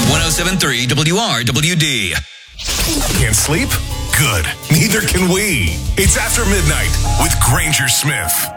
107.3 WRWD. Can't sleep? Good. Neither can we. It's After Midnight with Granger Smith.